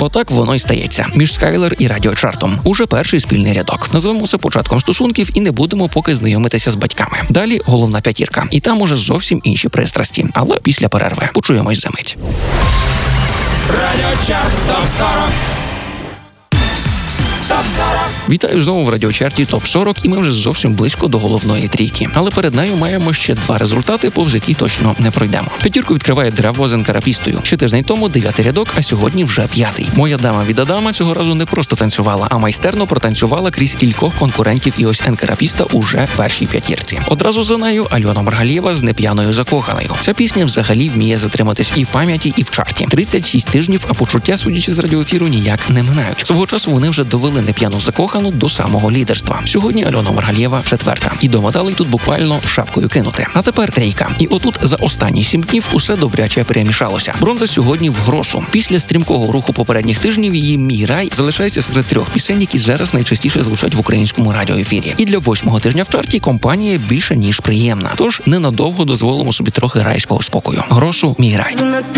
Отак воно й стається. Між Скайлер і радіочартом. Уже перший спільний рядок. Назвемо це початком стосунків і не будемо поки знайомитися з батьками. Далі головна п'ятірка. І там уже зовсім інші пристрасті. Але після перерви. Почуємось за мить. Радіочарт ТОП-40. Вітаю знову в радіочарті ТОП-40, і ми вже зовсім близько до головної трійки. Але перед нею маємо ще два результати, повз які точно не пройдемо. П'ятірку відкриває Древо з енкарапістою. Ще тиждень тому 9-й рядок, а сьогодні вже 5-й. Моя дама від Адама цього разу не просто танцювала, а майстерно протанцювала крізь кількох конкурентів, і ось енкарапіста уже в першій п'ятірці. Одразу за нею Альона Маргалієва з «Неп'яною закоханою». Ця пісня взагалі вміє затриматись і в пам'яті, і в чарті. 36 тижнів, а почуття, судячи з радіоефіру, ніяк не минають. Свого часу вони вже довели «Неп'яну закохану» до самого лідерства. Сьогодні Альона Маргалієва 4-та. І до медалей тут буквально шапкою кинути. А тепер 3-ка. І отут за останні 7 днів усе добряче перемішалося. Бронза сьогодні в Гросу. Після стрімкого руху попередніх тижнів її «Мій рай» залишається серед 3 пісень, які зараз найчастіше звучать в українському радіоефірі. І для 8-го тижня в чарті компанія більше ніж приємна. Тож ненадовго дозволимо собі трохи райського спокою. Гросу «Мій рай».